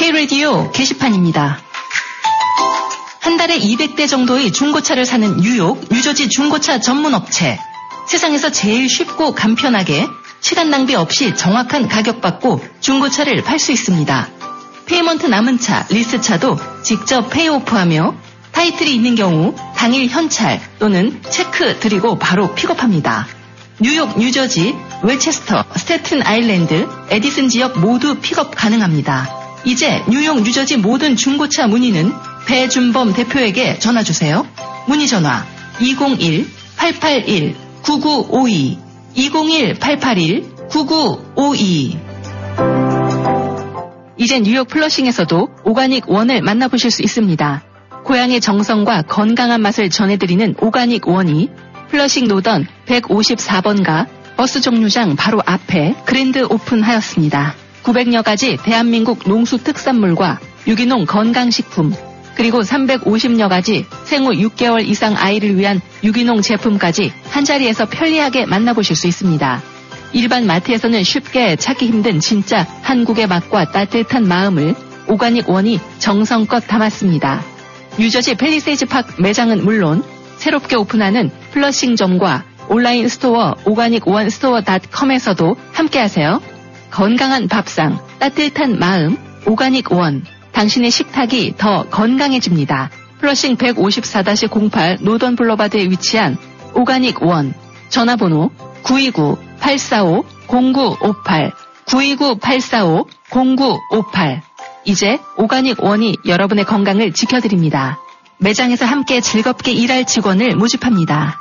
K-Radio 게시판입니다. 한 달에 200대 정도의 중고차를 사는 뉴욕, 뉴저지 중고차 전문업체. 세상에서 제일 쉽고 간편하게 시간 낭비 없이 정확한 가격 받고 중고차를 팔 수 있습니다. 페이먼트 남은 차, 리스차도 직접 페이오프하며 타이틀이 있는 경우 당일 현찰 또는 체크 드리고 바로 픽업합니다. 뉴욕, 뉴저지, 웰체스터, 스태튼 아일랜드, 에디슨 지역 모두 픽업 가능합니다. 이제 뉴욕, 뉴저지 모든 중고차 문의는 배준범 대표에게 전화주세요. 문의 전화 201-881-9952 201-881-9952 이제 뉴욕 플러싱에서도 오가닉 원을 만나보실 수 있습니다. 고향의 정성과 건강한 맛을 전해드리는 오가닉 원이 플러싱 노던 154번가 버스 정류장 바로 앞에 그랜드 오픈하였습니다. 900여 가지 대한민국 농수 특산물과 유기농 건강식품 그리고 350여 가지 생후 6개월 이상 아이를 위한 유기농 제품까지 한자리에서 편리하게 만나보실 수 있습니다. 일반 마트에서는 쉽게 찾기 힘든 진짜 한국의 맛과 따뜻한 마음을 오가닉 원이 정성껏 담았습니다. 뉴저지 팰리세이즈 파크 매장은 물론 새롭게 오픈하는 플러싱점과 온라인 스토어 오가닉 원 스토어.com에서도 함께하세요. 건강한 밥상, 따뜻한 마음, 오가닉 원. 당신의 식탁이 더 건강해집니다. 플러싱 154-08 노던 블러바드에 위치한 오가닉 원. 전화번호 929-845-0958 929-845-0958 이제 오가닉 원이 여러분의 건강을 지켜드립니다. 매장에서 함께 즐겁게 일할 직원을 모집합니다.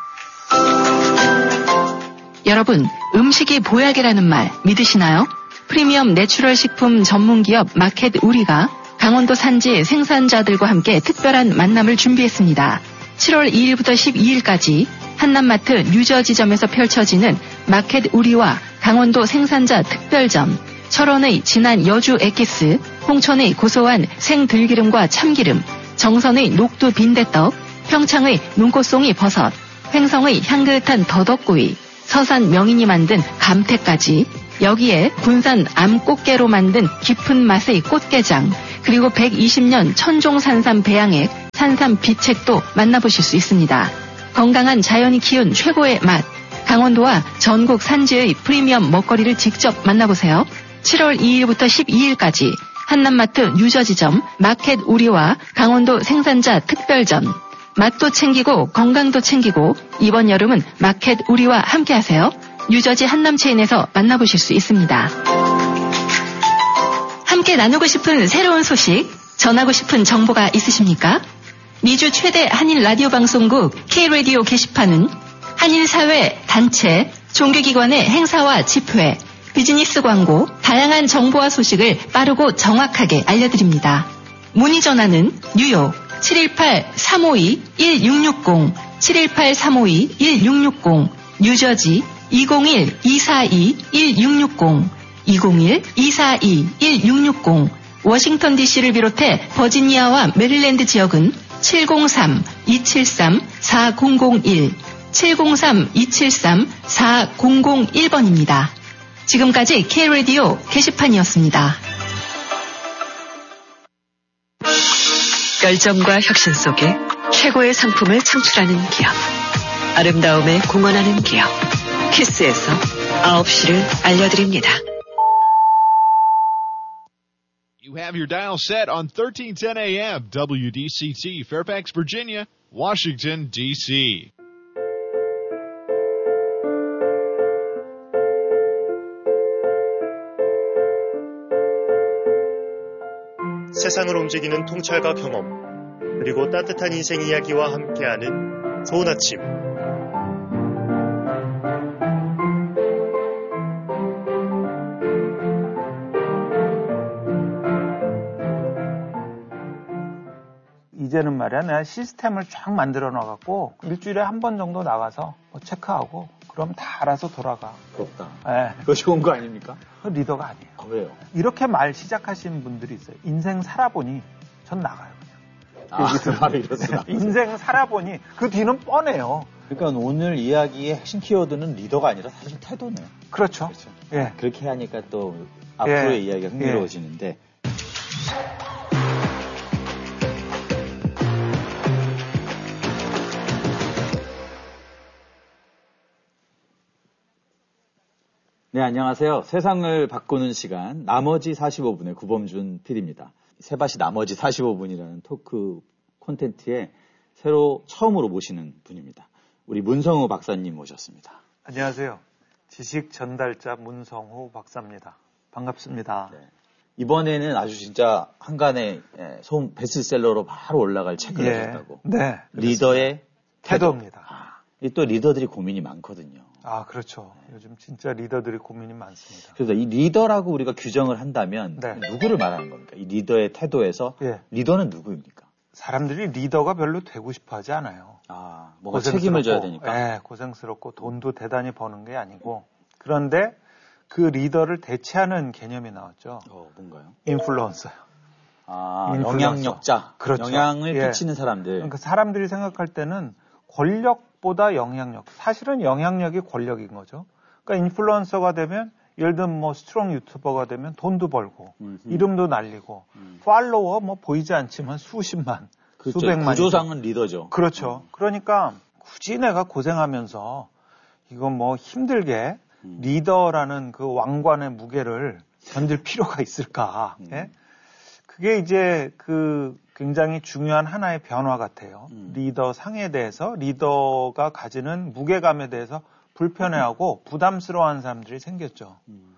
여러분, 음식이 보약이라는 말 믿으시나요? 프리미엄 내추럴 식품 전문기업 마켓 우리가 강원도 산지 생산자들과 함께 특별한 만남을 준비했습니다. 7월 2일부터 12일까지 한남마트 뉴저지점에서 펼쳐지는 마켓 우리와 강원도 생산자 특별전, 철원의 진한 여주 엑기스, 홍천의 고소한 생들기름과 참기름, 정선의 녹두 빈대떡, 평창의 눈꽃송이 버섯, 횡성의 향긋한 더덕구이, 서산 명인이 만든 감태까지 여기에 군산 암꽃게로 만든 깊은 맛의 꽃게장, 그리고 120년 천종 산삼 배양액, 산삼 비책도 만나보실 수 있습니다. 건강한 자연이 키운 최고의 맛, 강원도와 전국 산지의 프리미엄 먹거리를 직접 만나보세요. 7월 2일부터 12일까지 한남마트 뉴저지점 마켓 우리와 강원도 생산자 특별전. 맛도 챙기고 건강도 챙기고 이번 여름은 마켓 우리와 함께하세요. 뉴저지 한남체인에서 만나보실 수 있습니다. 함께 나누고 싶은 새로운 소식, 전하고 싶은 정보가 있으십니까? 미주 최대 한인 라디오 방송국 K-Radio 게시판은 한인사회, 단체, 종교기관의 행사와 집회, 비즈니스 광고, 다양한 정보와 소식을 빠르고 정확하게 알려드립니다. 문의 전화는 뉴욕 718-352-1660, 718-352-1660, 뉴저지 201-242-1660, 201-242-1660, 워싱턴 DC를 비롯해 버지니아와 메릴랜드 지역은 703-273-4001, 703-273-4001번입니다. 지금까지 K-Radio 게시판이었습니다. 열정과 혁신 속에 최고의 상품을 창출하는 기업. 아름다움에 공헌하는 기업. 키스에서 9시를 알려드립니다. You have your dial set on 1310 AM, WDCT, Fairfax, Virginia, Washington, D.C. 세상을 움직이는 통찰과 경험, 그리고 따뜻한 인생 이야기와 함께하는 좋은 아침. 이제는 말이야, 내가 시스템을 쫙 만들어 놔갖고 일주일에 한 번 정도 나가서 체크하고 그럼 다 알아서 돌아가. 부럽다. 네. 그거 좋은 거 아닙니까? 그 리더가 아니에요. 아, 왜요? 이렇게 말 시작하시는 분들이 있어요. 인생 살아보니 전 나가요 그냥. 바로 이렇습니다. 인생 살아보니 그 뒤는 뻔해요. 그러니까 오늘 이야기의 핵심 키워드는 리더가 아니라 사실 태도네요. 그렇죠. 그렇죠. 예. 그렇게 하니까 또 앞으로의 이야기가 흥미로워지는데 네, 안녕하세요. 세상을 바꾸는 시간, 나머지 45분의 구범준 PD입니다. 세바시 나머지 45분이라는 토크 콘텐츠에 새로 처음으로 모시는 분입니다. 우리 문성호 박사님 모셨습니다. 안녕하세요. 지식 전달자 문성호 박사입니다. 반갑습니다. 네. 이번에는 아주 진짜 한간에 베스트셀러로 바로 올라갈 책을 내셨다고. 네. 리더의 태도입니다. 또 리더들이 고민이 많거든요. 아, 그렇죠. 요즘 진짜 리더들이 고민이 많습니다. 그래서 이 리더라고 우리가 규정을 한다면 네. 누구를 말하는 겁니까? 이 리더의 태도에서 리더는 누구입니까? 사람들이 리더가 별로 되고 싶어 하지 않아요. 아, 뭔가 책임을 져야 되니까. 네, 고생스럽고 돈도 대단히 버는 게 아니고. 그런데 그 리더를 대체하는 개념이 나왔죠. 뭔가요? 인플루언서요. 아, 인플루언서. 영향력자. 그렇죠. 영향을 끼치는 사람들. 그러니까 사람들이 생각할 때는 권력보다 영향력. 사실은 영향력이 권력인 거죠. 그러니까 인플루언서가 되면 예를 들면 뭐 스트롱 유튜버가 되면 돈도 벌고 이름도 날리고 팔로워 뭐 보이지 않지만 수십만, 그렇죠. 수백만. 구조상은 리더죠. 그렇죠. 그러니까 굳이 내가 고생하면서 이건 뭐 힘들게 리더라는 그 왕관의 무게를 견딜 필요가 있을까? 예? 그게 이제 그 굉장히 중요한 하나의 변화 같아요. 리더 상에 대해서 리더가 가지는 무게감에 대해서 불편해하고 부담스러워하는 사람들이 생겼죠.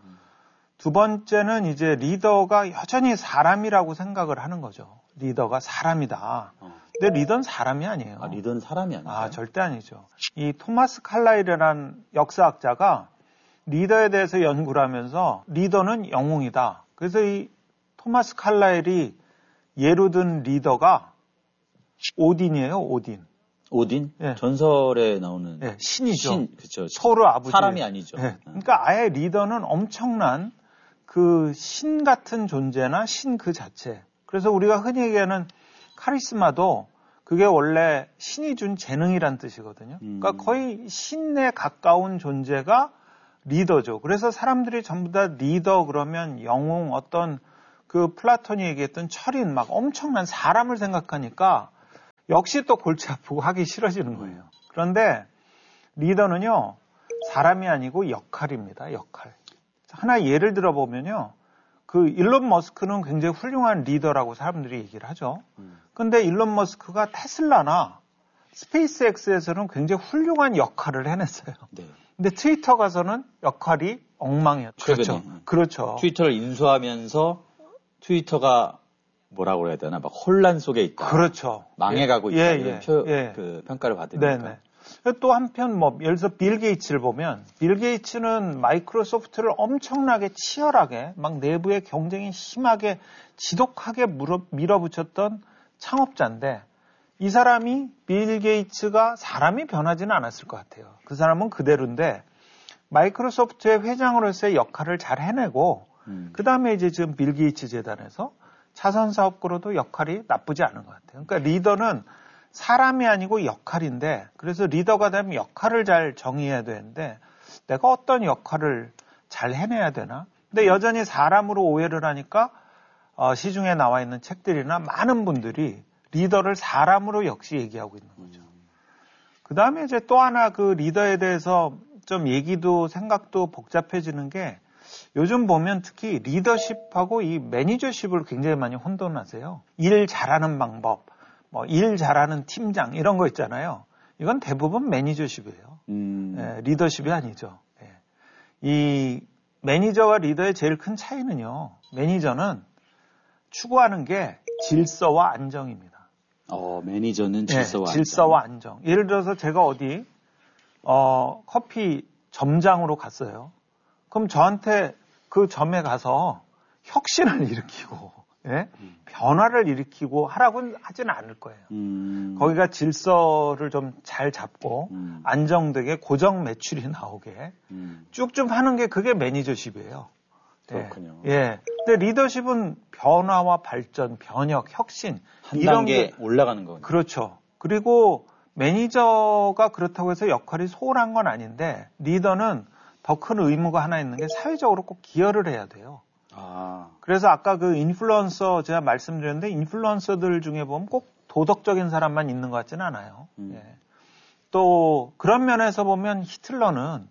두 번째는 이제 리더가 여전히 사람이라고 생각을 하는 거죠. 리더가 사람이다. 근데 리더는 사람이 아니에요. 아, 리더는 사람이 아니에요? 아, 절대 아니죠. 이 토마스 칼라일이라는 역사학자가 리더에 대해서 연구를 하면서 리더는 영웅이다. 그래서 이 토마스 칼라일이 예로 든 리더가 오딘이에요, 오딘. 오딘? 예. 전설에 나오는. 예, 신이죠. 그쵸. 서로 아버지. 사람이 아니죠. 예. 그러니까 아예 리더는 엄청난 그 신 같은 존재나 신 그 자체. 그래서 우리가 흔히 얘기하는 카리스마도 그게 원래 신이 준 재능이란 뜻이거든요. 그러니까 거의 신에 가까운 존재가 리더죠. 그래서 사람들이 전부 다 리더 그러면 영웅 어떤 그 플라톤이 얘기했던 철인 막 엄청난 사람을 생각하니까 역시 또 골치 아프고 하기 싫어지는 거예요. 그런데 리더는요, 사람이 아니고 역할입니다. 역할. 하나 예를 들어보면요, 그 일론 머스크는 굉장히 훌륭한 리더라고 사람들이 얘기를 하죠. 근데 일론 머스크가 테슬라나 스페이스X에서는 굉장히 훌륭한 역할을 해냈어요. 네. 근데 트위터 가서는 역할이 엉망이었죠. 그렇죠. 그렇죠. 트위터를 인수하면서 트위터가 뭐라고 해야 되나, 막 혼란 속에 있다. 그렇죠. 망해가고 있다. 이런 그 평가를 받으니까. 네네. 또 한편 뭐 예를 들어서 빌 게이츠를 보면 빌 게이츠는 마이크로소프트를 엄청나게 치열하게 막 내부의 경쟁이 심하게 지독하게 밀어붙였던 창업자인데 이 사람이 빌 게이츠가 사람이 변하지는 않았을 것 같아요. 그 사람은 그대로인데 마이크로소프트의 회장으로서의 역할을 잘 해내고 그 다음에 이제 지금 빌 게이츠 재단에서 차선 사업가로도 역할이 나쁘지 않은 것 같아요. 그러니까 리더는 사람이 아니고 역할인데 그래서 리더가 되면 역할을 잘 정의해야 되는데 내가 어떤 역할을 잘 해내야 되나? 근데 여전히 사람으로 오해를 하니까 시중에 나와 있는 책들이나 많은 분들이 리더를 사람으로 역시 얘기하고 있는 거죠. 그 다음에 이제 또 하나 그 리더에 대해서 좀 얘기도 생각도 복잡해지는 게 요즘 보면 특히 리더십하고 이 매니저십을 굉장히 많이 혼돈하세요. 일 잘하는 방법, 뭐 일 잘하는 팀장 이런 거 있잖아요. 이건 대부분 매니저십이에요. 예, 리더십이 아니죠. 예. 이 매니저와 리더의 제일 큰 차이는요. 매니저는 추구하는 게 질서와 안정입니다. 매니저는 질서와 안정. 질서와 안정. 예를 들어서 제가 어디 커피 점장으로 갔어요. 그럼 저한테 그 점에 가서 혁신을 일으키고 변화를 일으키고 하라고는 하지는 않을 거예요. 거기가 질서를 좀 잘 잡고 안정되게 고정 매출이 나오게 쭉쭉 하는 게 그게 매니저십이에요. 그렇군요. 예. 근데 리더십은 변화와 발전, 변혁, 혁신 한 이런 단계 게 올라가는 거군요. 그렇죠. 그리고 매니저가 그렇다고 해서 역할이 소홀한 건 아닌데 리더는 더 큰 의무가 하나 있는 게 사회적으로 꼭 기여를 해야 돼요. 그래서 아까 그 인플루언서 제가 말씀드렸는데 인플루언서들 중에 보면 꼭 도덕적인 사람만 있는 것 같지는 않아요. 예. 또 그런 면에서 보면 히틀러는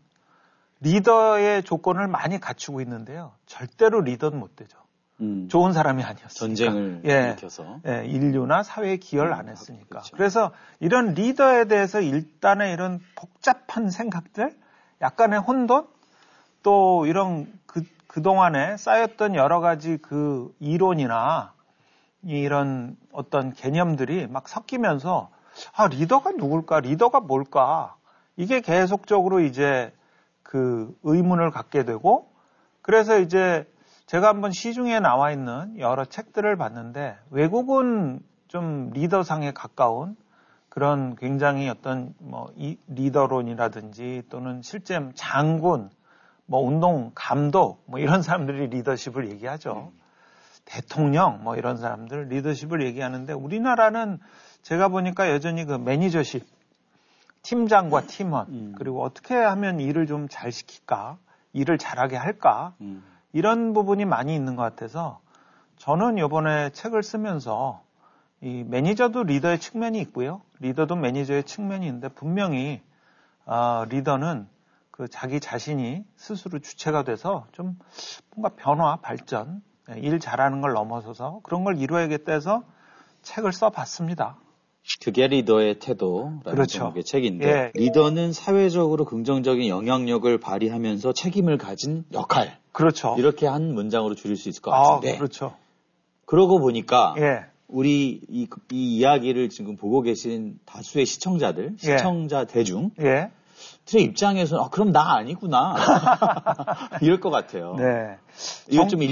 리더의 조건을 많이 갖추고 있는데요. 절대로 리더는 못 되죠. 좋은 사람이 아니었으니까. 전쟁을 일으켜서. 예, 인류나 사회에 기여를 안 했으니까. 그렇죠. 그래서 이런 리더에 대해서 일단의 이런 복잡한 생각들, 약간의 혼돈, 또 이런 그동안에 쌓였던 여러 가지 그 이론이나 이런 어떤 개념들이 막 섞이면서 리더가 누굴까? 리더가 뭘까? 이게 계속적으로 이제 그 의문을 갖게 되고 그래서 이제 제가 한번 시중에 나와 있는 여러 책들을 봤는데 외국은 좀 리더상에 가까운 그런 굉장히 어떤 이 리더론이라든지 또는 실제 장군, 운동 감독 이런 사람들이 리더십을 얘기하죠. 대통령 이런 사람들 리더십을 얘기하는데 우리나라는 제가 보니까 여전히 그 매니저십, 팀장과 팀원 그리고 어떻게 하면 일을 좀 잘 시킬까, 일을 잘하게 할까 이런 부분이 많이 있는 것 같아서 저는 이번에 책을 쓰면서 이 매니저도 리더의 측면이 있고요. 리더도 매니저의 측면이 있는데 분명히 리더는 그 자기 자신이 스스로 주체가 돼서 좀 뭔가 변화, 발전, 일 잘하는 걸 넘어서서 그런 걸 이루어야겠다 해서 책을 써봤습니다. 그게 리더의 태도라는 그렇죠. 제목의 책인데 예. 리더는 사회적으로 긍정적인 영향력을 발휘하면서 책임을 가진 역할. 그렇죠. 이렇게 한 문장으로 줄일 수 있을 것 같은데. 그렇죠. 그러고 보니까 예. 우리 이 이야기를 지금 보고 계신 다수의 시청자들, 시청자 대중 예. 들의 입장에서는 그럼 나 아니구나 이럴 것 같아요. 네. 이거 좀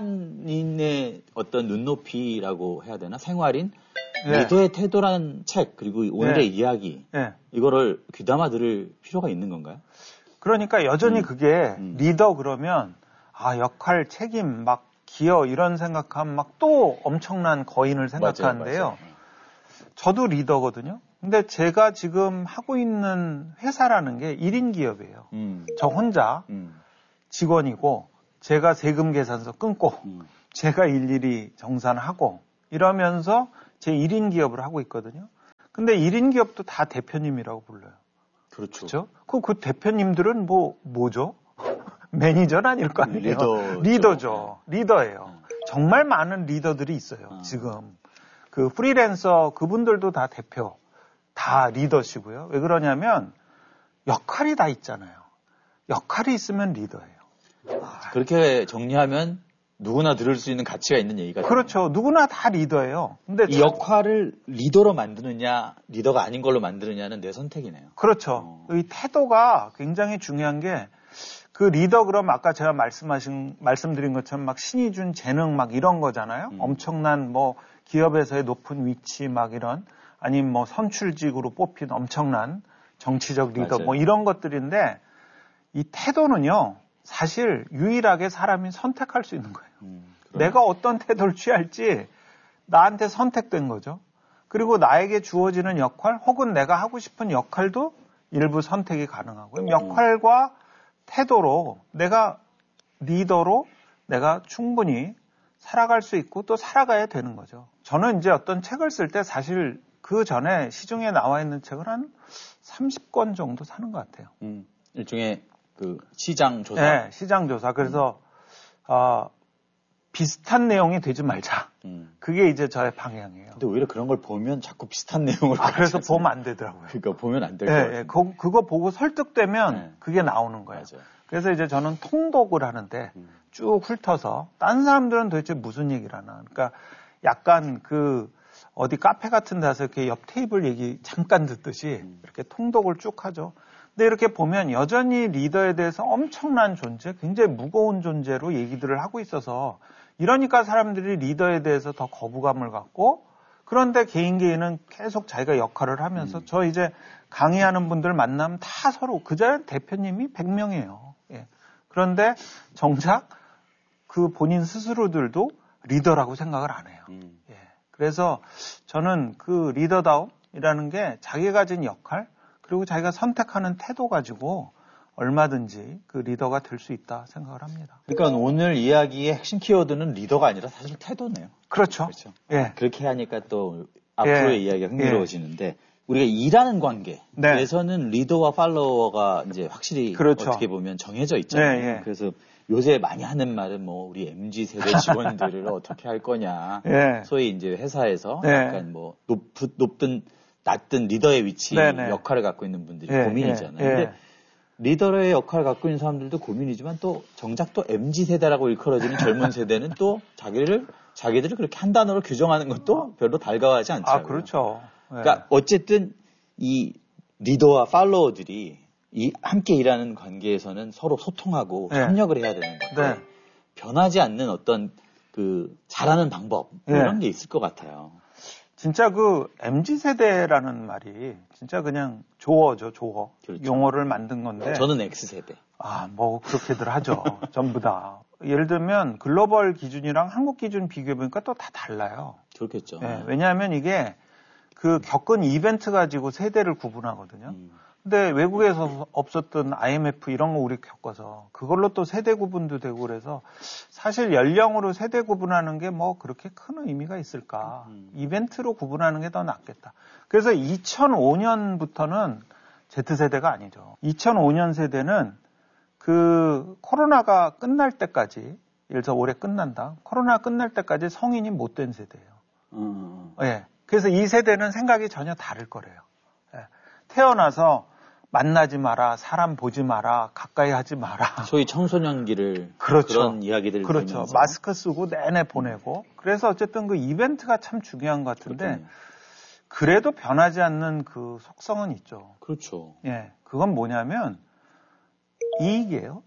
일반인의 어떤 눈높이라고 해야 되나? 생활인 리더의 태도라는 책 그리고 오늘의 이야기 이거를 귀담아 들을 필요가 있는 건가요? 그러니까 여전히 그게 리더 그러면 역할, 책임, 막 기여 이런 생각하면 막 또 엄청난 거인을 생각하는데요. 맞아요. 저도 리더거든요. 근데 제가 지금 하고 있는 회사라는 게 1인 기업이에요. 저 혼자 직원이고 제가 세금 계산서 끊고 제가 일일이 정산하고 이러면서 제 1인 기업을 하고 있거든요. 근데 1인 기업도 다 대표님이라고 불러요. 그렇죠. 그 대표님들은 뭐죠? 매니저는 아닐 거 아니에요. 리더죠. 리더예요. 정말 많은 리더들이 있어요. 지금. 그 프리랜서 그분들도 다 대표, 다 리더시고요. 왜 그러냐면 역할이 다 있잖아요. 역할이 있으면 리더예요. 그렇게 정리하면 누구나 들을 수 있는 가치가 있는 얘기가 그렇죠. 누구나 다 리더예요. 근데 이 역할을 리더로 만드느냐, 리더가 아닌 걸로 만드느냐는 내 선택이네요. 그렇죠. 이 태도가 굉장히 중요한 게 그 리더 그럼 아까 제가 말씀드린 것처럼 막 신이 준 재능 막 이런 거잖아요. 엄청난 기업에서의 높은 위치 막 이런 아니면 선출직으로 뽑힌 엄청난 정치적 리더 맞아요. 이런 것들인데 이 태도는요. 사실 유일하게 사람이 선택할 수 있는 거예요. 내가 어떤 태도를 취할지 나한테 선택된 거죠. 그리고 나에게 주어지는 역할 혹은 내가 하고 싶은 역할도 일부 선택이 가능하고요. 역할과 태도로 내가 리더로 내가 충분히 살아갈 수 있고 또 살아가야 되는 거죠. 저는 이제 어떤 책을 쓸 때 사실 그 전에 시중에 나와 있는 책을 한 30권 정도 사는 것 같아요. 일종의 그 시장 조사. 네, 시장 조사. 그래서 비슷한 내용이 되지 말자. 그게 이제 저의 방향이에요. 근데 오히려 그런 걸 보면 자꾸 비슷한 내용을 그래서 보면 안 되더라고요. 그러니까 보면 안 될 것 같아요. 그거 보고 설득되면 그게 나오는 거예요. 맞아요. 그래서 이제 저는 통독을 하는데 쭉 훑어서 딴 사람들은 도대체 무슨 얘기를 하나. 그러니까 약간 어디 카페 같은 데서 이렇게 옆 테이블 얘기 잠깐 듣듯이 이렇게 통독을 쭉 하죠. 근데 이렇게 보면 여전히 리더에 대해서 엄청난 존재, 굉장히 무거운 존재로 얘기들을 하고 있어서 이러니까 사람들이 리더에 대해서 더 거부감을 갖고 그런데 개인은 계속 자기가 역할을 하면서 저 이제 강의하는 분들 만나면 다 서로 그자는 대표님이 100명이에요. 예. 그런데 정작 그 본인 스스로들도 리더라고 생각을 안 해요. 예. 그래서 저는 그 리더다움이라는 게 자기가 가진 역할 그리고 자기가 선택하는 태도 가지고 얼마든지 그 리더가 될 수 있다 생각을 합니다. 그러니까 오늘 이야기의 핵심 키워드는 리더가 아니라 사실 태도네요. 그렇죠. 예. 그렇게 하니까 또 앞으로의 이야기가 흥미로워지는데 우리가 일하는 관계에서는 리더와 팔로워가 이제 확실히 그렇죠. 어떻게 보면 정해져 있잖아요. 그래서 요새 많이 하는 말은 뭐 우리 MZ 세대 직원들을 어떻게 할 거냐. 소위 이제 회사에서 약간 뭐 낮든 리더의 위치 역할을 갖고 있는 분들이 고민이잖아요. 근데 리더의 역할을 갖고 있는 사람들도 고민이지만 또 정작 또 MZ 세대라고 일컬어지는 젊은 세대는 또 자기들을 그렇게 한 단어로 규정하는 것도 별로 달가워하지 않죠. 그렇죠. 그러니까 어쨌든 이 리더와 팔로워들이 이 함께 일하는 관계에서는 서로 소통하고 협력을 해야 되는 건데 변하지 않는 어떤 그 잘하는 방법 이런 게 있을 것 같아요. 진짜 그 MZ세대라는 말이 진짜 그냥 조어죠, 조어. 그렇죠. 용어를 만든 건데. 저는 X세대. 뭐 그렇게들 하죠. 전부 다. 예를 들면 글로벌 기준이랑 한국 기준 비교해보니까 또 다 달라요. 그렇겠죠. 왜냐하면 이게 그 겪은 이벤트 가지고 세대를 구분하거든요. 근데 외국에서 없었던 IMF 이런 거 우리 겪어서 그걸로 또 세대 구분도 되고 그래서 사실 연령으로 세대 구분하는 게 뭐 그렇게 큰 의미가 있을까. 이벤트로 구분하는 게 더 낫겠다. 그래서 2005년부터는 Z세대가 아니죠. 2005년 세대는 그 코로나가 끝날 때까지 예를 들어서 올해 끝난다. 코로나 끝날 때까지 성인이 못 된 세대예요. 그래서 이 세대는 생각이 전혀 다를 거래요. 태어나서 만나지 마라, 사람 보지 마라, 가까이 하지 마라. 소위 청소년기를 그런 이야기들 그렇죠. 들으면서. 마스크 쓰고 내내 보내고. 그래서 어쨌든 그 이벤트가 참 중요한 것 같은데 그렇군요. 그래도 변하지 않는 그 속성은 있죠. 그렇죠. 그건 뭐냐면 이익이에요.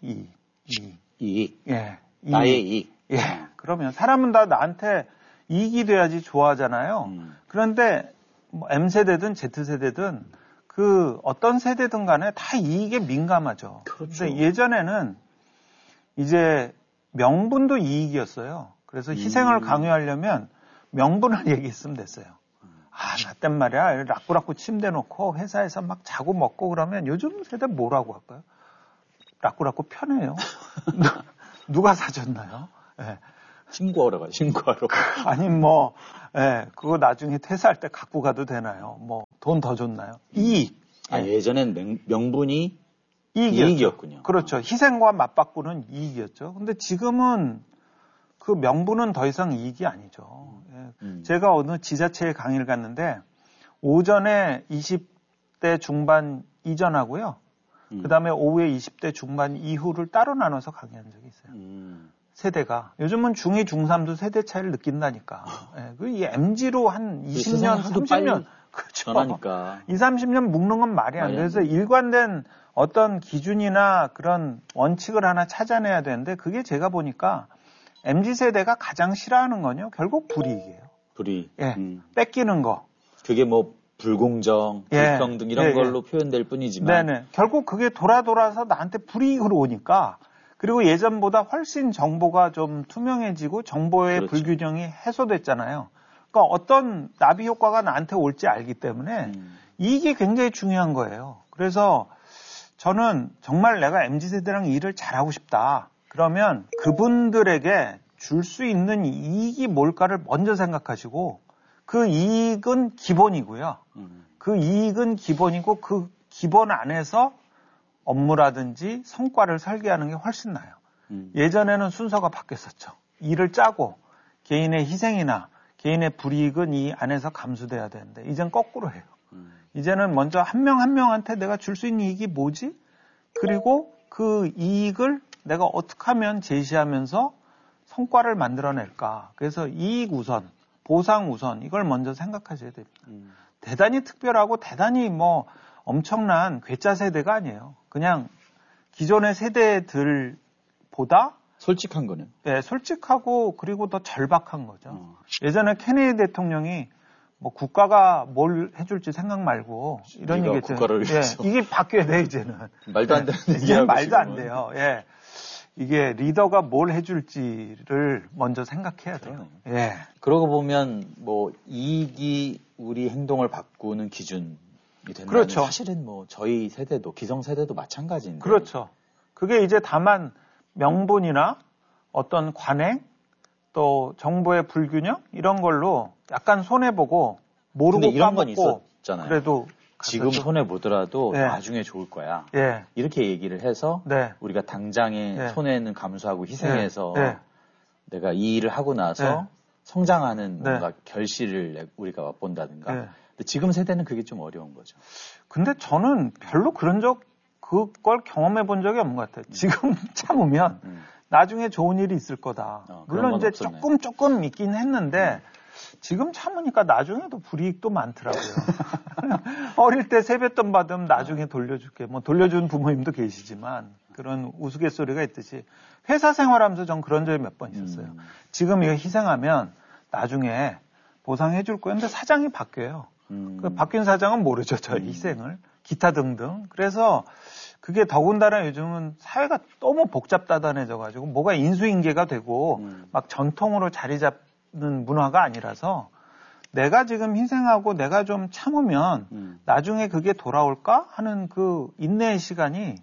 이익. 나의 이익. 그러면 사람은 다 나한테 이익이 돼야지 좋아하잖아요. 그런데 뭐 M세대든 Z세대든 그 어떤 세대든 간에 다 이익에 민감하죠. 그렇죠. 예전에는 이제 명분도 이익이었어요. 그래서 희생을 강요하려면 명분을 얘기했으면 됐어요. 나 땐 말이야. 라꾸라꾸 침대 놓고 회사에서 막 자고 먹고 그러면 요즘 세대 뭐라고 할까요? 라꾸라꾸 편해요. 누가 사줬나요? 신고하러 가요. 신고하러. 아니 그거 나중에 퇴사할 때 갖고 가도 되나요? 뭐 돈 더 줬나요? 이익. 예전엔 명분이 이익이었죠. 이익이었군요. 그렇죠. 희생과 맞바꾸는 이익이었죠. 근데 지금은 그 명분은 더 이상 이익이 아니죠. 제가 어느 지자체에 강의를 갔는데 오전에 20대 중반 이전하고요. 그다음에 오후에 20대 중반 이후를 따로 나눠서 강의한 적이 있어요. 세대가. 요즘은 중2, 중3도 세대 차이를 느낀다니까. 이 MG로 한 20년, 30년. 그렇죠. 전하니까. 20, 30년 묶는 건 말이 안 돼. 그래서 일관된 어떤 기준이나 그런 원칙을 하나 찾아내야 되는데 그게 제가 보니까 MZ세대가 가장 싫어하는 건요. 결국 불이익이에요. 불이익. 뺏기는 거. 그게 뭐 불공정, 불평등 이런 걸로 표현될 뿐이지만. 결국 그게 돌아서 나한테 불이익으로 오니까 그리고 예전보다 훨씬 정보가 좀 투명해지고 정보의 불균형이 해소됐잖아요. 그러니까 어떤 나비 효과가 나한테 올지 알기 때문에 이게 굉장히 중요한 거예요. 그래서 저는 정말 내가 MZ세대랑 일을 잘하고 싶다. 그러면 그분들에게 줄 수 있는 이익이 뭘까를 먼저 생각하시고 그 이익은 기본이고요. 그 이익은 기본이고 그 기본 안에서 업무라든지 성과를 설계하는 게 훨씬 나아요. 예전에는 순서가 바뀌었었죠. 일을 짜고 개인의 희생이나 개인의 불이익은 이 안에서 감수돼야 되는데 이젠 거꾸로 해요. 이제는 먼저 한 명 한 명한테 내가 줄 수 있는 이익이 뭐지? 그리고 그 이익을 내가 어떻게 하면 제시하면서 성과를 만들어낼까. 그래서 이익 우선, 보상 우선 이걸 먼저 생각하셔야 됩니다. 대단히 특별하고 대단히 뭐 엄청난 괴짜 세대가 아니에요. 그냥 기존의 세대들보다 솔직한 거는? 네, 솔직하고 그리고 더 절박한 거죠. 예전에 케네디 대통령이 뭐 국가가 뭘 해줄지 생각 말고 이런 얘기했죠. 이게 바뀌어야 돼 이제는. 말도 안 되는 이제 말도 안 돼요. 이게 리더가 뭘 해줄지를 먼저 생각해야 돼요. 그러고 보면 뭐 이익이 우리 행동을 바꾸는 기준 된다는 그렇죠. 사실은 뭐 저희 세대도 기성 세대도 마찬가지인데. 그렇죠. 그게 이제 다만 명분이나 어떤 관행 또 정보의 불균형 이런 걸로 약간 손해 보고 모르고 이런 건 까먹고 있었잖아요. 그래도 지금 손해 보더라도 네. 나중에 좋을 거야. 예. 이렇게 얘기를 해서 네. 우리가 당장의 네. 손해는 감수하고 희생해서 네. 내가 이 일을 하고 나서 네. 성장하는 네. 뭔가 결실을 우리가 맛본다든가. 네. 근데 지금 세대는 그게 좀 어려운 거죠. 근데 저는 별로 그걸 경험해 본 적이 없는 것 같아요. 지금 참으면 나중에 좋은 일이 있을 거다. 물론 이제 없었네. 조금 있긴 했는데 지금 참으니까 나중에도 불이익도 많더라고요. 어릴 때 세뱃돈 받으면 나중에 돌려줄게. 뭐 돌려준 부모님도 계시지만 그런 우스갯소리가 있듯이 회사 생활하면서 전 그런 적이 몇 번 있었어요. 지금 이거 희생하면 나중에 보상해 줄 거예요. 근데 사장이 바뀌어요. 그 바뀐 사장은 모르죠. 저의 희생을. 기타 등등. 그래서 그게 더군다나 요즘은 사회가 너무 복잡다단해져가지고 뭐가 인수인계가 되고 막 전통으로 자리 잡는 문화가 아니라서 내가 지금 희생하고 내가 좀 참으면 나중에 그게 돌아올까 하는 그 인내의 시간이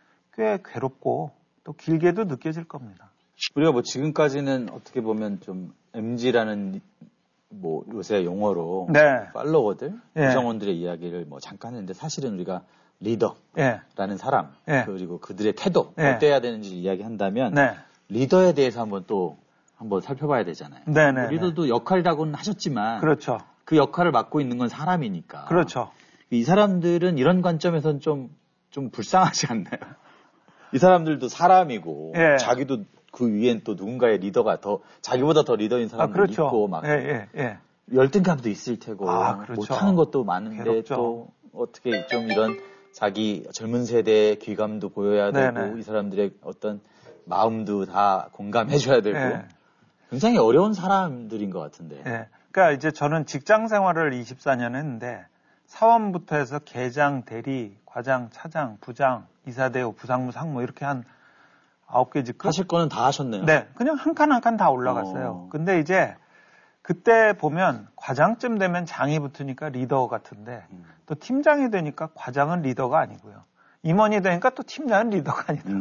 꽤 괴롭고 또 길게도 느껴질 겁니다. 우리가 뭐 지금까지는 어떻게 보면 좀 MZ라는 뭐 요새 용어로 네. 팔로워들, 예. 구성원들의 이야기를 뭐 잠깐 했는데 사실은 우리가 리더라는 예. 사람 예. 그리고 그들의 태도 예. 어때야 되는지 이야기한다면 네. 리더에 대해서 한번 살펴봐야 되잖아요. 네네. 뭐 리더도 역할이라고는 하셨지만 그렇죠. 그 역할을 맡고 있는 건 사람이니까. 그렇죠. 이 사람들은 이런 관점에서는 좀 불쌍하지 않나요? 이 사람들도 사람이고 예. 자기도 그 위엔 또 누군가의 리더가 자기보다 더 리더인 사람도 그렇죠. 있고 막 예. 열등감도 있을 테고 그렇죠. 못하는 것도 많은데 괴롭죠. 또 어떻게 좀 이런 자기 젊은 세대의 귀감도 보여야 되고 네네. 이 사람들의 어떤 마음도 다 공감해줘야 되고 예. 굉장히 어려운 사람들인 것 같은데. 예. 그러니까 이제 저는 직장 생활을 24년 했는데 사원부터 해서 계장, 대리, 과장, 차장, 부장, 이사대우, 부상무, 상무 이렇게 한 9개 직급. 하실 거는 다 하셨네요. 네. 그냥 한 칸 한 칸 다 올라갔어요. 근데 이제 그때 보면 과장쯤 되면 장이 붙으니까 리더 같은데 또 팀장이 되니까 과장은 리더가 아니고요. 임원이 되니까 또 팀장은 리더가 아니다.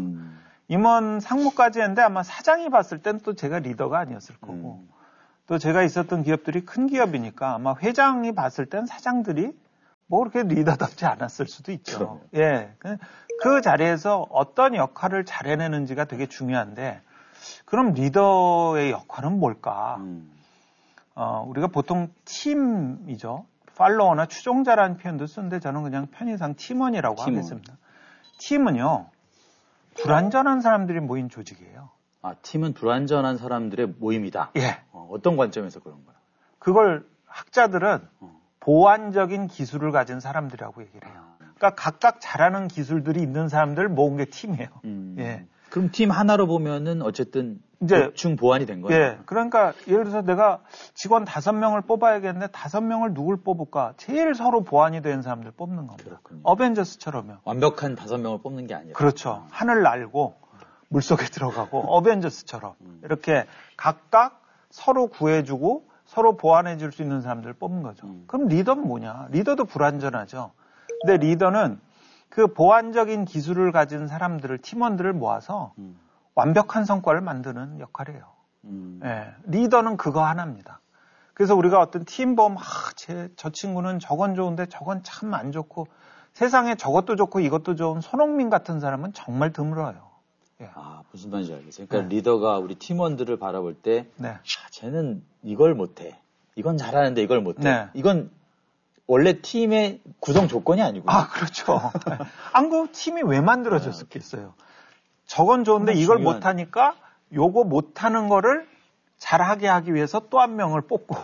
임원 상무까지 했는데 아마 사장이 봤을 땐 또 제가 리더가 아니었을 거고 또 제가 있었던 기업들이 큰 기업이니까 아마 회장이 봤을 땐 사장들이 뭐 그렇게 리더답지 않았을 수도 있죠. 예. 그 자리에서 어떤 역할을 잘 해내는지가 되게 중요한데 그럼 리더의 역할은 뭘까? 우리가 보통 팀이죠. 팔로워나 추종자라는 표현도 쓰는데 저는 그냥 편의상 팀원이라고 하겠습니다. 팀은요. 불완전한 사람들이 모인 조직이에요. 팀은 불완전한 사람들의 모임이다. 예. 어떤 관점에서 그런 거야? 그걸 학자들은 보완적인 기술을 가진 사람들이라고 얘기를 해요. 그러니까 각각 잘하는 기술들이 있는 사람들 모은 게 팀이에요. 예. 그럼 팀 하나로 보면은 어쨌든 이제 보충 보완이 된 거예요. 예. 그러니까 예를 들어서 내가 직원 5명을 뽑아야겠는데 5명을 누굴 뽑을까? 제일 서로 보완이 된 사람들 뽑는 겁니다. 그렇군요. 어벤져스처럼요. 완벽한 5명을 뽑는 게 아니라. 그렇죠. 하늘 날고 물속에 들어가고 어벤져스처럼 이렇게 각각 서로 구해주고 서로 보완해줄 수 있는 사람들을 뽑는 거죠. 그럼 리더는 뭐냐? 리더도 불완전하죠. 근데 리더는 그 보완적인 기술을 가진 사람들을 팀원들을 모아서 완벽한 성과를 만드는 역할이에요. 예, 리더는 그거 하나입니다. 그래서 우리가 어떤 팀 보면 저 친구는 저건 좋은데 저건 참 안 좋고 세상에 저것도 좋고 이것도 좋은 손흥민 같은 사람은 정말 드물어요. 예. 무슨 말인지 알겠어요. 그러니까 리더가 우리 팀원들을 바라볼 때 네. 쟤는 이걸 못해. 이건 잘하는데 이걸 못해. 네. 이건 원래 팀의 구성 조건이 아니고요. 그렇죠. 안 그럼 팀이 왜 만들어졌겠어요? 저건 좋은데 이걸 못하니까 요거 못하는 거를 잘하게 하기 위해서 또 한 명을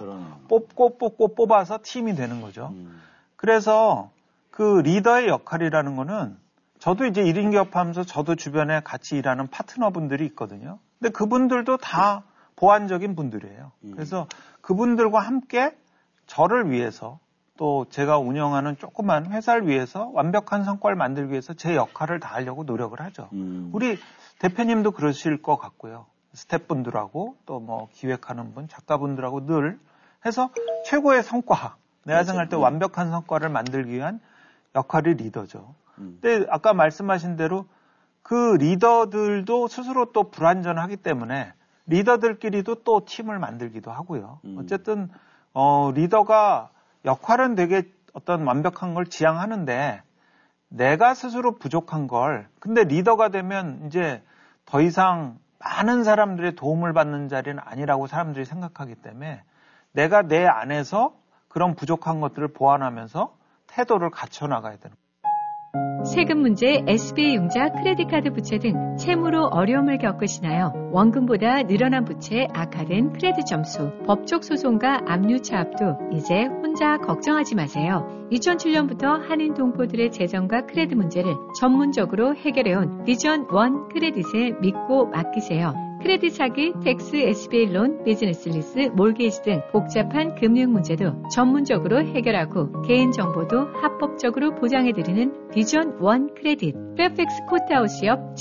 뽑고 뽑아서 팀이 되는 거죠. 그래서 그 리더의 역할이라는 거는 저도 이제 1인 기업하면서 저도 주변에 같이 일하는 파트너분들이 있거든요. 근데 그분들도 다 보완적인 분들이에요. 그래서 그분들과 함께 저를 위해서 또 제가 운영하는 조그만 회사를 위해서 완벽한 성과를 만들기 위해서 제 역할을 다하려고 노력을 하죠. 우리 대표님도 그러실 것 같고요. 스태프분들하고 또 뭐 기획하는 분, 작가분들하고 늘 해서 최고의 성과, 내가 생각할 때 완벽한 성과를 만들기 위한 역할이 리더죠. 근데 아까 말씀하신 대로 그 리더들도 스스로 또 불완전하기 때문에 리더들끼리도 또 팀을 만들기도 하고요. 어쨌든 리더가 역할은 되게 어떤 완벽한 걸 지향하는데 내가 스스로 부족한 걸 근데 리더가 되면 이제 더 이상 많은 사람들의 도움을 받는 자리는 아니라고 사람들이 생각하기 때문에 내가 내 안에서 그런 부족한 것들을 보완하면서 태도를 갖춰나가야 되는 거예요. 세금 문제, SBA 융자, 크레딧카드 부채 등 채무로 어려움을 겪으시나요? 원금보다 늘어난 부채, 악화된 크레딧 점수, 법적 소송과 압류 차압도 이제 혼자 걱정하지 마세요. 2007년부터 한인 동포들의 재정과 크레딧 문제를 전문적으로 해결해온 비전 원 크레딧에 믿고 맡기세요. 크레딧 사기, 텍스, SBA 론, 비즈니스 리스, 몰게이지 등 복잡한 금융 문제도 전문적으로 해결하고 개인정보도 합법적으로 보장해드리는 비전 원 크레딧. 페어팩스 코트하우스 옆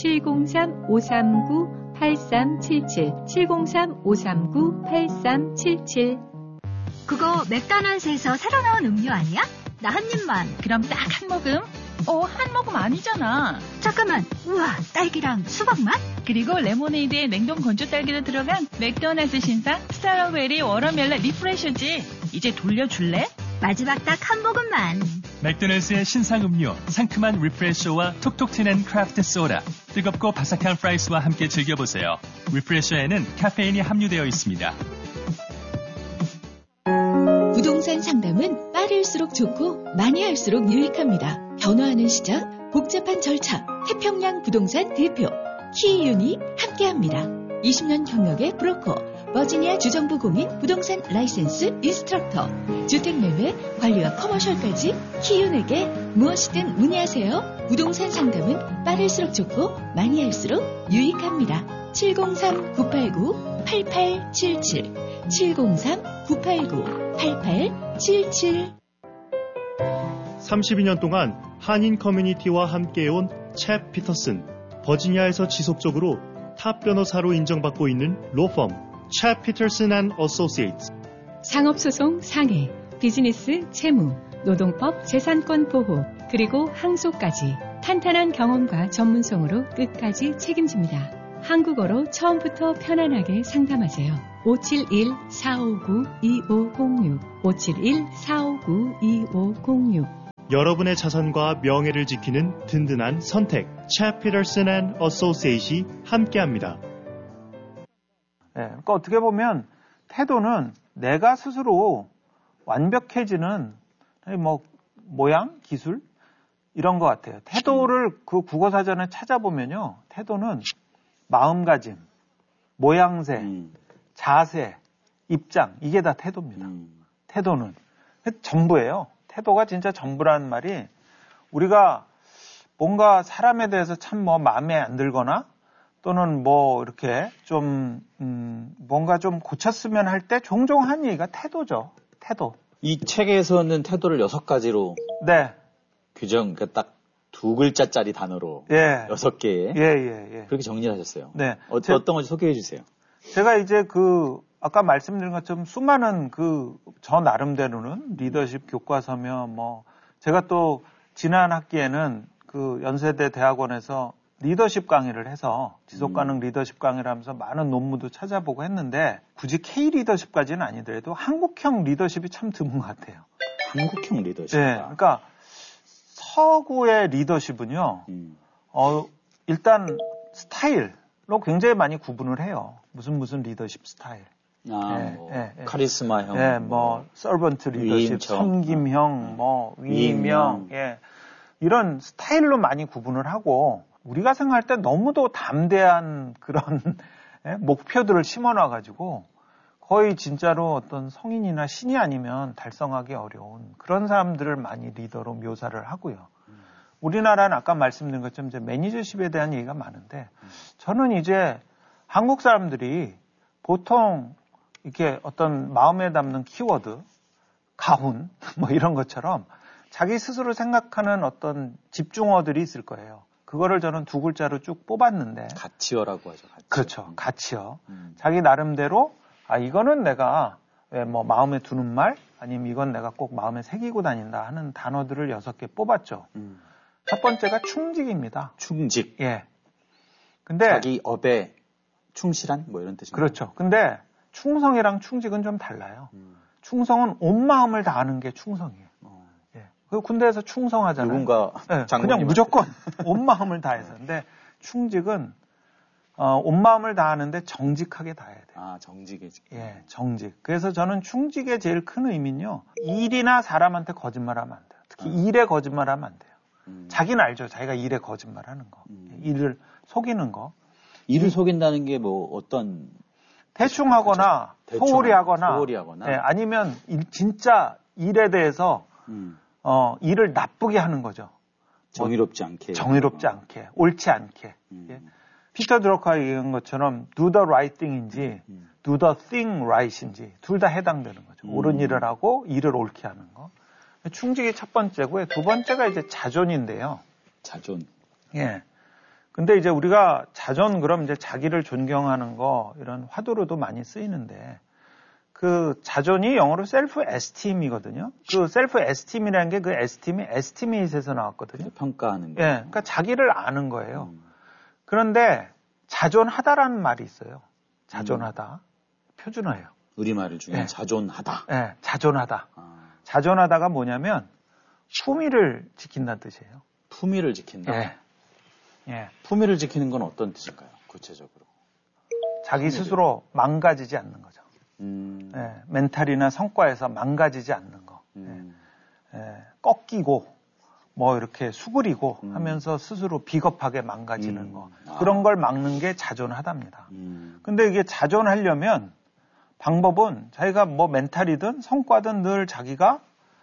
703-539-8377 703-539-8377. 그거 맥도날드에서 새로 나온 음료 아니야? 나 한 입만. 그럼 딱 한 모금? 한 모금 아니잖아. 잠깐만. 우와, 딸기랑 수박 맛? 그리고 레모네이드에 냉동 건조 딸기도 들어간 맥도날드 신상 스트로베리 워터멜론 리프레셔지. 이제 돌려줄래? 마지막 딱 한 모금만. 맥도날드의 신상 음료, 상큼한 리프레셔와 톡톡 튀는 크래프트 소다, 뜨겁고 바삭한 프라이스와 함께 즐겨보세요. 리프레셔에는 카페인이 함유되어 있습니다. 부동산 상담은 빠를수록 좋고 많이 할수록 유익합니다. 변화하는 시장, 복잡한 절차, 태평양 부동산 대표 키이윤이 함께합니다. 20년 경력의 브로커, 버지니아 주정부 공인 부동산 라이센스 인스트럭터, 주택매매, 관리와 커머셜까지 키이윤에게 무엇이든 문의하세요. 부동산 상담은 빠를수록 좋고 많이 할수록 유익합니다. 703-989-8877 703-989-8877 32년 동안 한인 커뮤니티와 함께해온 챕 피터슨, 버지니아에서 지속적으로 탑 변호사로 인정받고 있는 로펌 챕 피터슨 앤 어소시에이츠. 상업소송 상해, 비즈니스 채무, 노동법 재산권 보호, 그리고 항소까지 탄탄한 경험과 전문성으로 끝까지 책임집니다. 한국어로 처음부터 편안하게 상담하세요. 571-459-2506 571-459-2506 여러분의 자산과 명예를 지키는 든든한 선택 챕 피터슨 앤 어소시에이트이 함께합니다. 네, 그러니까 어떻게 보면 태도는 내가 스스로 완벽해지는 모양, 기술 이런 것 같아요. 태도를 그 국어사전에 찾아보면요. 태도는 마음가짐, 모양새, 자세, 입장 이게 다 태도입니다. 태도는 전부예요. 태도가 진짜 전부라는 말이 우리가 뭔가 사람에 대해서 참 마음에 안 들거나 또는 이렇게 좀 뭔가 좀 고쳤으면 할 때 종종 하는 얘기가 태도죠. 태도. 이 책에서는 태도를 6가지로 네. 규정, 그러니까 딱 2글자짜리 단어로 6개 그렇게 정리를 하셨어요. 네. 어떤 건지 소개해 주세요. 제가 이제 아까 말씀드린 것처럼 수많은 저 나름대로는 리더십 교과서며 제가 또 지난 학기에는 연세대 대학원에서 리더십 강의를 해서 지속가능 리더십 강의를 하면서 많은 논문도 찾아보고 했는데 굳이 K 리더십까지는 아니더라도 한국형 리더십이 참 드문 것 같아요. 한국형 리더십. 네. 그러니까 서구의 리더십은요. 일단 스타일로 굉장히 많이 구분을 해요. 무슨 리더십 스타일. 카리스마형. 서번트 리더십, 섬김형, 위임형, 이런 스타일로 많이 구분을 하고 우리가 생각할 때 너무도 담대한 그런 목표들을 심어놔가지고 거의 진짜로 어떤 성인이나 신이 아니면 달성하기 어려운 그런 사람들을 많이 리더로 묘사를 하고요. 우리나라는 아까 말씀드린 것처럼 이제 매니저십에 대한 얘기가 많은데 저는 이제 한국 사람들이 보통 이렇게 어떤 마음에 담는 키워드, 가훈, 이런 것처럼 자기 스스로 생각하는 어떤 집중어들이 있을 거예요. 그거를 저는 2글자로 쭉 뽑았는데. 가치어라고 하죠. 가치어. 그렇죠. 가치어. 자기 나름대로, 이거는 내가 마음에 두는 말, 아니면 이건 내가 꼭 마음에 새기고 다닌다 하는 단어들을 6개 뽑았죠. 첫 번째가 충직입니다. 충직. 예. 근데 자기 업에 충실한 뭐 이런 뜻인가요? 그렇죠. 근데 충성이랑 충직은 좀 달라요. 충성은 온 마음을 다하는 게 충성이에요. 예. 그 군대에서 충성하잖아요. 누군가 예, 그냥 무조건 온 마음을 다해서. 근데 충직은 온 마음을 다하는데 정직하게 다해야 돼요. 아, 정직에. 예, 정직. 그래서 저는 충직의 제일 큰 의미는요. 일이나 사람한테 거짓말하면 안 돼요. 특히 일에 거짓말하면 안 돼요. 자기는 알죠. 자기가 일에 거짓말하는 거. 일을 속이는 거. 일을 속인다는 게 뭐 어떤 대충 하거나 소홀히 하거나 예, 아니면 진짜 일에 대해서 일을 나쁘게 하는 거죠. 정의롭지 않게. 정의롭지 않게. 옳지 않게. 예. 피터 드러커가 얘기한 것처럼 do the right thing인지 do the thing right인지 둘 다 해당되는 거죠. 옳은 일을 하고 일을 옳게 하는 거. 충직이 첫 번째고요. 두 번째가 이제 자존인데요. 자존. 예. 근데 이제 우리가 자존 그럼 이제 자기를 존경하는 거 이런 화두로도 많이 쓰이는데 그 자존이 영어로 셀프 에스팀이거든요. 그 셀프 에스팀이라는 게 그 에스팀이 에스티메이트에서 나왔거든요. 평가하는 거. 예. 그러니까 자기를 아는 거예요. 그런데 자존하다라는 말이 있어요. 자존하다. 표준어예요. 우리말 중에 예. 자존하다. 예. 자존하다. 자존하다가 뭐냐면 품위를 지킨다는 뜻이에요. 품위를 지킨다. 예. 예. 품위를 지키는 건 어떤 뜻일까요? 구체적으로. 자기 스스로 망가지지 않는 거죠. 예. 멘탈이나 성과에서 망가지지 않는 거. 예. 꺾이고 뭐 이렇게 수그리고 하면서 스스로 비겁하게 망가지는 거. 그런 걸 막는 게 자존하답니다. 근데 이게 자존하려면 방법은 자기가 뭐 멘탈이든 성과든 늘 자기가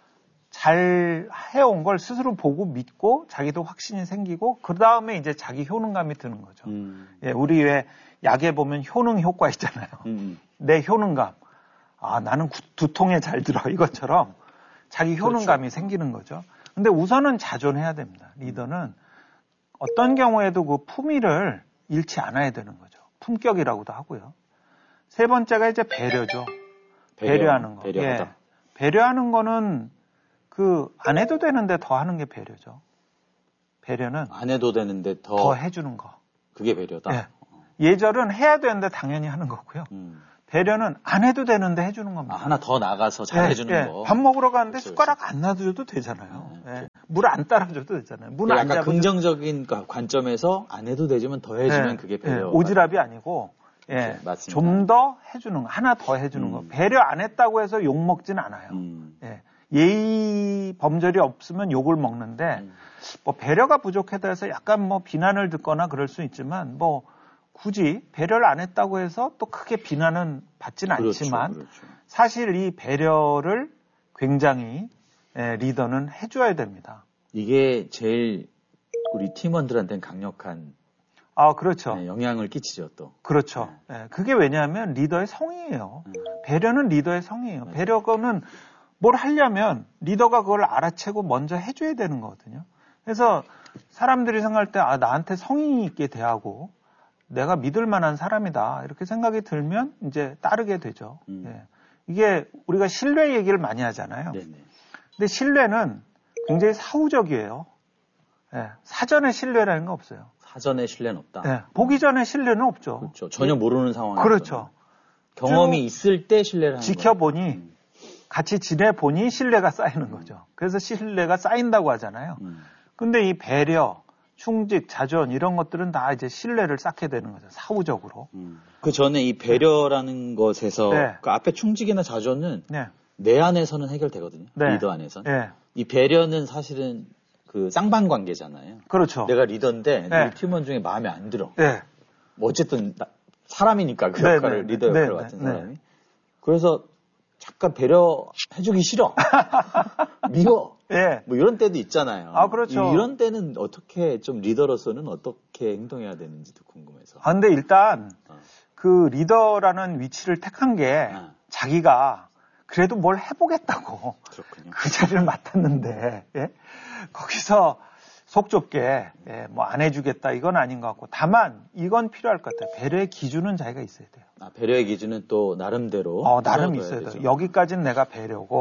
잘 해온 걸 스스로 보고 믿고 자기도 확신이 생기고 그 다음에 이제 자기 효능감이 드는 거죠. 예, 우리 왜 약에 보면 효능 효과 있잖아요. 내 효능감. 아, 나는 두통에 잘 들어. 이것처럼 자기 효능감이 그렇죠. 생기는 거죠. 근데 우선은 자존해야 됩니다. 리더는 어떤 경우에도 그 품위를 잃지 않아야 되는 거죠. 품격이라고도 하고요. 세 번째가 이제 배려죠. 배려하는 거. 배려하다. 예. 배려하는 거는 그 안 해도 되는데 더 하는 게 배려죠. 배려는 안 해도 되는데 더 해주는 거. 그게 배려다. 예. 예절은 해야 되는데 당연히 하는 거고요. 배려는 안 해도 되는데 해주는 겁니다. 하나 더 나가서 잘해주는 거. 밥 먹으러 가는데 그렇죠. 숟가락 안 놔줘도 되잖아요. 물 안 따라줘도 되잖아요. 문 안 약간 긍정적인 관점에서 안 해도 되지만 더 해주면 그게 배려. 오지랖이 아니고 그렇죠. 좀 더 해주는 거, 하나 더 해주는 거. 배려 안 했다고 해서 욕 먹진 않아요. 예의 범절이 없으면 욕을 먹는데 뭐 배려가 부족하다 해서 약간 뭐 비난을 듣거나 그럴 수 있지만 뭐 굳이 배려를 안 했다고 해서 또 크게 비난은 받지는 않지만 그렇죠. 사실 이 배려를 굉장히 리더는 해줘야 됩니다. 이게 제일 우리 팀원들한테는 강력한 그렇죠. 영향을 끼치죠 또. 그렇죠. 그게 왜냐하면 리더의 성이에요. 배려는 리더의 성이에요. 배려는 뭘 하려면 리더가 그걸 알아채고 먼저 해줘야 되는 거거든요. 그래서 사람들이 생각할 때 나한테 성의 있게 대하고 내가 믿을 만한 사람이다 이렇게 생각이 들면 이제 따르게 되죠. 이게 우리가 신뢰 얘기를 많이 하잖아요. 네네. 근데 신뢰는 굉장히 사후적이에요. 사전에 신뢰라는 거 없어요. 사전에 신뢰는 없다. 보기 전에 신뢰는 없죠. 그렇죠. 전혀 모르는 상황에서. 그렇죠. 경험이 있을 때 신뢰를 하는 지켜보니 같이 지내보니 신뢰가 쌓이는 거죠. 그래서 신뢰가 쌓인다고 하잖아요. 근데 이 배려, 충직, 자존 이런 것들은 다 이제 신뢰를 쌓게 되는 거죠. 사후적으로. 그 전에 이 배려라는 것에서 그 앞에 충직이나 자존은 내 안에서는 해결되거든요. 리더 안에서는. 이 배려는 사실은 그 쌍방 관계잖아요. 그렇죠. 내가 리더인데 우리 팀원 중에 마음에 안 들어. 뭐 어쨌든 사람이니까 그 역할을 리더 역할 같은 사람이. 그래서 잠깐 배려해주기 싫어. 미워. 뭐 이런 때도 있잖아요. 그렇죠. 이런 때는 어떻게 좀 리더로서는 어떻게 행동해야 되는지도 궁금해서. 근데 일단 그 리더라는 위치를 택한 게 자기가 그래도 뭘 해보겠다고. 그렇군요. 그 자리를 맡았는데 거기서 속 좁게 뭐 안 해주겠다 이건 아닌 것 같고 다만 이건 필요할 것 같아요. 배려의 기준은 자기가 있어야 돼요. 배려의 기준은 또 나름대로 나름 있어야 돼요. 여기까지는 내가 배려고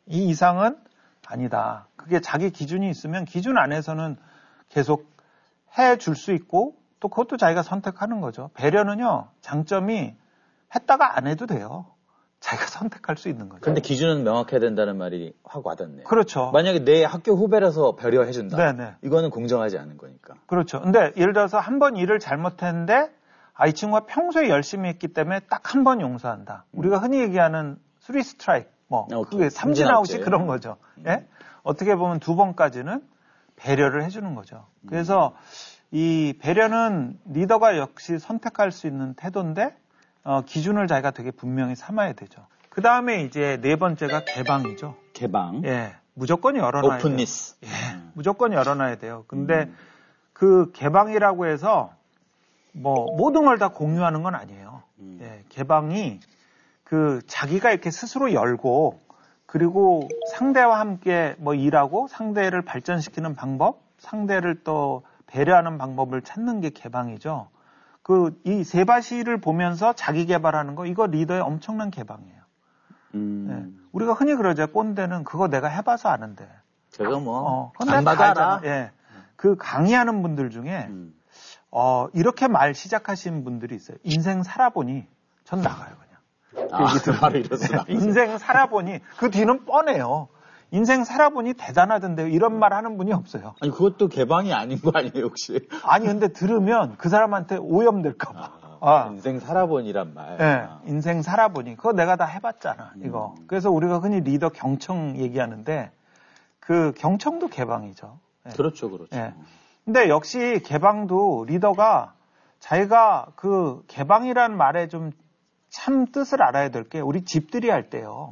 이 이상은 아니다. 그게 자기 기준이 있으면 기준 안에서는 계속 해줄 수 있고 또 그것도 자기가 선택하는 거죠. 배려는요. 장점이 했다가 안 해도 돼요. 자기가 선택할 수 있는 거죠. 그런데 기준은 명확해야 된다는 말이 확 와닿네요. 그렇죠. 만약에 내 학교 후배라서 배려해준다. 네네. 이거는 공정하지 않은 거니까. 그렇죠. 근데 예를 들어서 한 번 일을 잘못했는데 이 친구가 평소에 열심히 했기 때문에 딱 한 번 용서한다. 우리가 흔히 얘기하는 3 스트라이크, 그게 삼진아웃이 그런 거죠. 예? 어떻게 보면 2번까지는 배려를 해주는 거죠. 그래서 이 배려는 리더가 역시 선택할 수 있는 태도인데 기준을 자기가 되게 분명히 삼아야 되죠. 그 다음에 이제 4번째가 개방이죠. 개방. 예, 무조건 열어놔야 돼요. 오픈니스. 예, 무조건 열어놔야 돼요. 근데 그 개방이라고 해서 모든 걸 다 공유하는 건 아니에요. 예, 개방이 자기가 이렇게 스스로 열고 그리고 상대와 함께 일하고 상대를 발전시키는 방법, 상대를 또 배려하는 방법을 찾는 게 개방이죠. 이 세바시를 보면서 자기 개발하는 거, 이거 리더의 엄청난 개방이에요. 예, 우리가 흔히 그러죠. 꼰대는 그거 내가 해봐서 아는데. 제가 안 받아라. 예. 그 강의하는 분들 중에, 이렇게 말 시작하시는 분들이 있어요. 인생 살아보니, 전 나가요, 그냥. 바로 이렇습니다. 인생 살아보니, 그 뒤는 뻔해요. 인생 살아보니 대단하던데 이런 말 하는 분이 없어요. 아니, 그것도 개방이 아닌 거 아니에요, 혹시? 아니, 근데 들으면 그 사람한테 오염될까봐. 인생 살아보니란 말. 네, 인생 살아보니. 그거 내가 다 해봤잖아, 이거. 그래서 우리가 흔히 리더 경청 얘기하는데, 그 경청도 개방이죠. 네. 그렇죠, 그렇죠. 네. 근데 역시 개방도 리더가 자기가 그 개방이라는 말에 좀 참 뜻을 알아야 될 게, 우리 집들이 할 때요.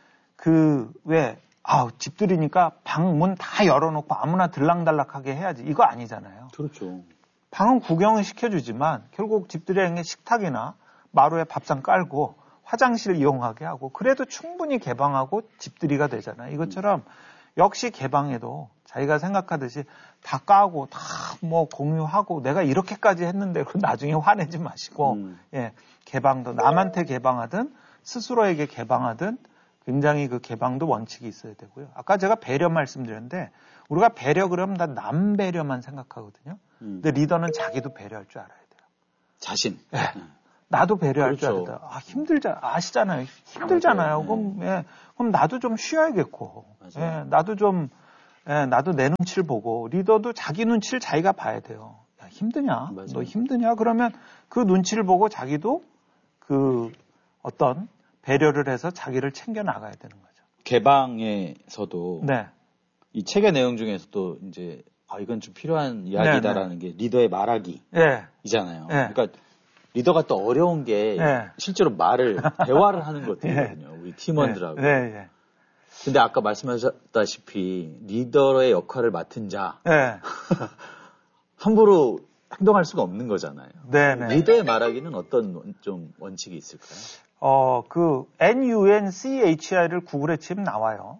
집들이니까 방 문 다 열어놓고 아무나 들락달락하게 해야지. 이거 아니잖아요. 그렇죠. 방은 구경을 시켜주지만 결국 집들이라는 게 식탁이나 마루에 밥상 깔고 화장실 이용하게 하고 그래도 충분히 개방하고 집들이가 되잖아요. 이것처럼 역시 개방에도 자기가 생각하듯이 다 까고 다 공유하고 내가 이렇게까지 했는데 나중에 화내지 마시고 예, 개방도 남한테 개방하든 스스로에게 개방하든 굉장히 그 개방도 원칙이 있어야 되고요. 아까 제가 배려 말씀드렸는데 우리가 배려 그러면 다 남 배려만 생각하거든요. 근데 리더는 자기도 배려할 줄 알아야 돼요. 자신. 네. 나도 배려할 그렇죠. 줄 알아야 돼요. 아시잖아요. 힘들잖아요. 그럼 나도 좀 쉬어야겠고. 예, 나도 내 눈치를 보고 리더도 자기 눈치를 자기가 봐야 돼요. 야, 힘드냐? 맞아요. 너 힘드냐? 그러면 그 눈치를 보고 자기도 그 어떤 배려를 해서 자기를 챙겨 나가야 되는 거죠. 개방에서도 네. 이 책의 내용 중에서도 이제 이건 좀 필요한 이야기다라는 게 리더의 말하기이잖아요. 네. 그러니까 리더가 또 어려운 게 실제로 대화를 하는 것들이거든요. 우리 팀원들하고. 네. 근데 아까 말씀하셨다시피 리더의 역할을 맡은 자 함부로 행동할 수가 없는 거잖아요. 네네. 리더의 말하기는 어떤 좀 원칙이 있을까요? NUNCHI를 구글에 치면 나와요.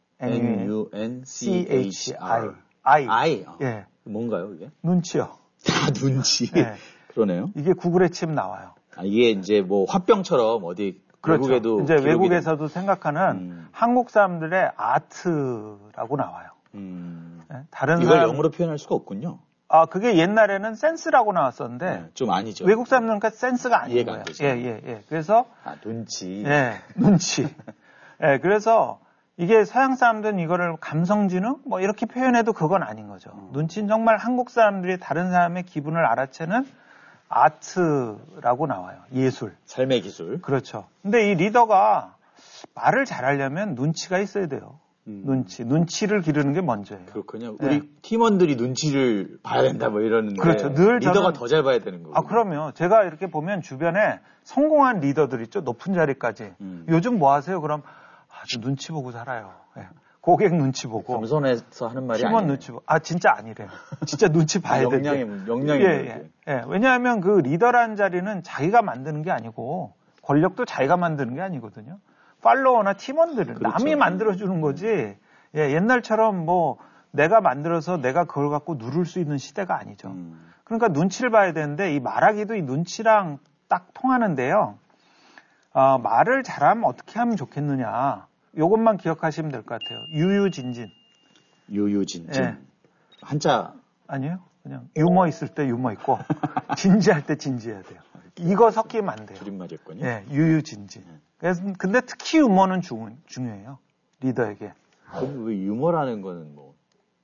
NUNCHI. I. 예. 뭔가요, 이게? 눈치요. 눈치. 네. 그러네요. 이게 구글에 치면 나와요. 이게 이제 화병처럼 어디 그렇죠. 외국에도 이제 외국에서도 생각하는 한국 사람들의 아트라고 나와요. 네? 다른 이걸 영어로 표현할 수가 없군요. 그게 옛날에는 센스라고 나왔었는데 좀 아니죠. 외국 사람들은 그 센스가 아닌 이해가 거예요. 안 되죠. 예. 그래서 눈치. 눈치. 그래서 이게 서양 사람들은 이거를 감성지능 이렇게 표현해도 그건 아닌 거죠. 눈치는 정말 한국 사람들이 다른 사람의 기분을 알아채는 아트라고 나와요. 예술. 삶의 기술. 그렇죠. 근데 이 리더가 말을 잘하려면 눈치가 있어야 돼요. 눈치를 기르는 게 먼저예요. 그렇군요. 우리 팀원들이 눈치를 봐야 된다 이러는데 그렇죠. 늘 리더가 더 잘 봐야 되는 거고. 그럼요. 제가 이렇게 보면 주변에 성공한 리더들 있죠. 높은 자리까지. 요즘 뭐 하세요? 그럼 아주 눈치 보고 살아요. 고객 눈치 보고. 겸손해서 하는 말이 팀원 아니에요. 눈치 보고. 진짜 아니래요. 진짜 눈치 봐야 돼요. 역량이. 왜냐하면 그 리더라는 자리는 자기가 만드는 게 아니고 권력도 자기가 만드는 게 아니거든요. 팔로워나 팀원들은 그렇죠. 남이 만들어주는 거지. 옛날처럼 내가 만들어서 내가 그걸 갖고 누를 수 있는 시대가 아니죠. 그러니까 눈치를 봐야 되는데 이 말하기도 이 눈치랑 딱 통하는데요. 말을 잘하면 어떻게 하면 좋겠느냐. 요것만 기억하시면 될 것 같아요. 유유진진. 유유진진. 예. 한자. 아니에요. 그냥 유머 있을 때 유머 있고 진지할 때 진지해야 돼요. 이거 섞이면 안 돼요. 줄임말이었군요. 예, 유유진진. 그래서 근데 특히 유머는 중요해요. 리더에게. 그럼 왜 유머라는 거는 뭐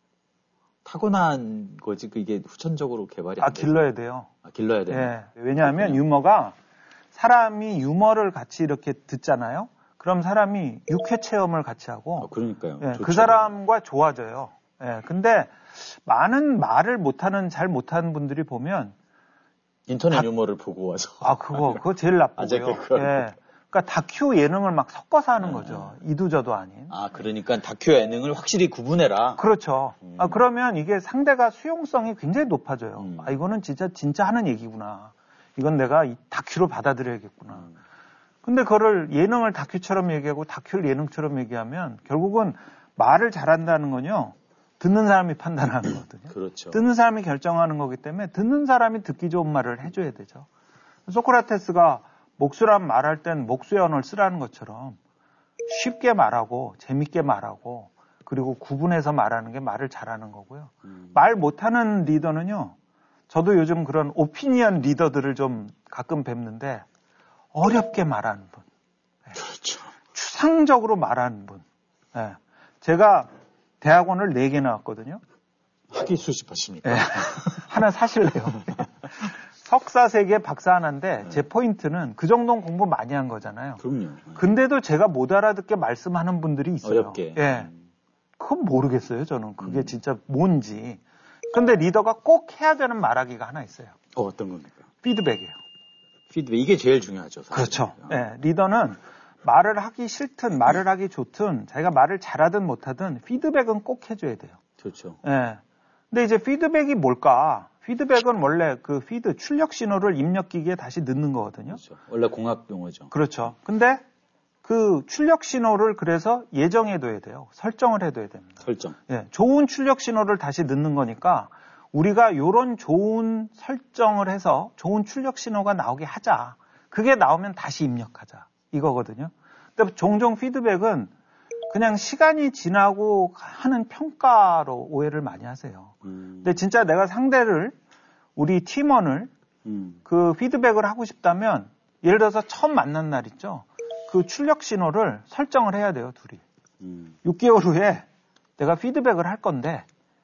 타고난 거지 이게 후천적으로 개발이 안 돼요? 길러야 돼요. 길러야 돼요. 예. 왜냐하면 유머가 사람이 유머를 같이 이렇게 듣잖아요. 그럼 사람이 육회 체험을 같이 하고 그러니까요. 예, 그 사람과 좋아져요. 예. 근데 많은 말을 잘 못하는 분들이 보면 인터넷 유머를 보고 와서 그거 제일 나쁘고요. 예. 그러니까 다큐 예능을 막 섞어서 하는 거죠. 이두저도 아닌. 그러니까 다큐 예능을 확실히 구분해라. 그렇죠. 그러면 이게 상대가 수용성이 굉장히 높아져요. 이거는 진짜 하는 얘기구나. 이건 내가 이 다큐로 받아들여야겠구나. 근데 그거를 예능을 다큐처럼 얘기하고 다큐를 예능처럼 얘기하면 결국은 말을 잘한다는 건요. 듣는 사람이 판단하는 거거든요. 그렇죠. 듣는 사람이 결정하는 거기 때문에 듣는 사람이 듣기 좋은 말을 해줘야 되죠. 소크라테스가 목수란 말할 땐 목수의 언어를 쓰라는 것처럼 쉽게 말하고 재밌게 말하고 그리고 구분해서 말하는 게 말을 잘하는 거고요. 말 못하는 리더는요. 저도 요즘 그런 오피니언 리더들을 좀 가끔 뵙는데 어렵게 말하는 분. 그렇죠. 추상적으로 말하는 분. 네. 제가 대학원을 4개 나왔거든요. 학위 수십하십니까? 네. 하나 사실래요. 석사 3개, 박사 하나인데 제 포인트는 그 정도는 공부 많이 한 거잖아요. 그럼요. 근데도 제가 못 알아듣게 말씀하는 분들이 있어요. 어렵게. 예. 그건 모르겠어요, 저는. 그게 진짜 뭔지. 근데 리더가 꼭 해야 되는 말하기가 하나 있어요. 어떤 겁니까? 피드백이에요. 피드백. 이게 제일 중요하죠. 사실. 그렇죠. 예. 리더는 말을 하기 싫든 말을 하기 좋든 자기가 말을 잘하든 못하든 피드백은 꼭 해줘야 돼요. 그렇죠. 예. 근데 이제 피드백이 뭘까? 피드백은 원래 그 출력 신호를 입력기기에 다시 넣는 거거든요. 그렇죠. 원래 공학 용어죠. 그렇죠. 근데 그 출력 신호를 그래서 예정해둬야 돼요. 설정을 해둬야 됩니다. 설정. 예, 좋은 출력 신호를 다시 넣는 거니까 우리가 요런 좋은 설정을 해서 좋은 출력 신호가 나오게 하자. 그게 나오면 다시 입력하자. 이거거든요. 근데 종종 피드백은 그냥 시간이 지나고 하는 평가로 오해를 많이 하세요. 근데 진짜 내가 상대를 우리 팀원을 그 피드백을 하고 싶다면 예를 들어서 처음 만난 날 있죠. 그 출력 신호를 설정을 해야 돼요, 둘이. 6개월 후에 내가 피드백을 할 건데